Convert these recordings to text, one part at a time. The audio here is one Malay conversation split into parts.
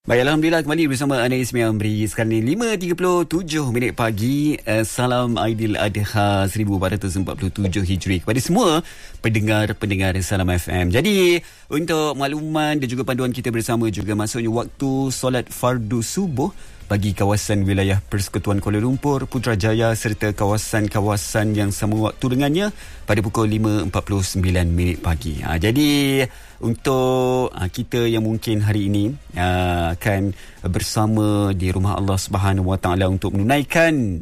Baik, Alhamdulillah kembali bersama Ana Ismi Amri. Sekarang ni 5.37 pagi. Salam Aidil Adha 1447 Hijri kepada semua pendengar-pendengar Salam FM. Jadi, untuk makluman dan juga panduan kita bersama juga masuknya waktu solat fardu subuh bagi kawasan wilayah Persekutuan Kuala Lumpur, Putrajaya serta kawasan-kawasan yang sama waktu dengannya pada pukul 5.49 pagi. Jadi untuk kita yang mungkin hari ini akan bersama di rumah Allah Subhanahu Wa Taala untuk menunaikan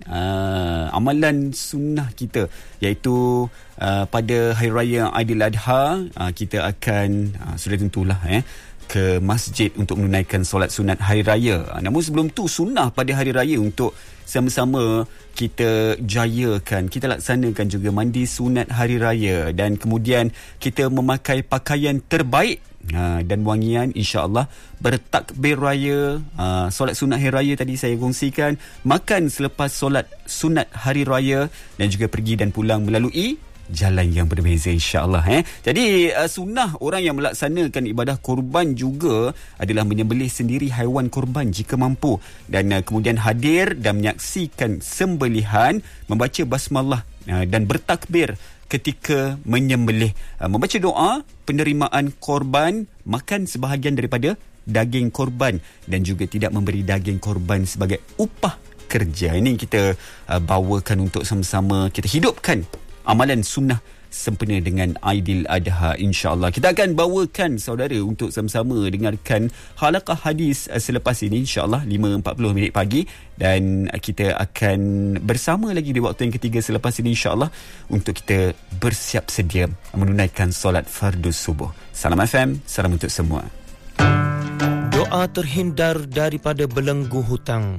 amalan sunnah kita, iaitu pada Hari Raya Aidil Adha, kita akan sudah tentulah ke masjid untuk menunaikan solat sunat Hari Raya. Namun sebelum tu, sunnah pada Hari Raya untuk sama-sama kita jayakan, kita laksanakan juga mandi sunat Hari Raya dan kemudian kita memakai pakaian terbaik dan wangian, insya-Allah, bertakbir raya, solat sunat Hari Raya tadi saya kongsikan, makan selepas solat sunat Hari Raya dan juga pergi dan pulang melalui jalan yang berbeza, insya-Allah. Jadi sunnah orang yang melaksanakan ibadah korban juga adalah menyembelih sendiri haiwan korban jika mampu, dan kemudian hadir dan menyaksikan sembelihan, membaca basmalah dan bertakbir ketika menyembelih, membaca doa penerimaan korban, makan sebahagian daripada daging korban dan juga tidak memberi daging korban sebagai upah kerja. Ini kita bawakan untuk sama-sama kita hidupkan amalan sunnah sempena dengan Aidil Adha, insya-Allah. Kita akan bawakan saudara untuk sama-sama dengarkan halaqah hadis selepas ini, insya-Allah 5.40 pagi, dan kita akan bersama lagi di waktu yang ketiga selepas ini, insya-Allah, untuk kita bersiap sedia menunaikan solat fardu subuh. Salam FM, salam untuk semua. Doa terhindar daripada belenggu hutang.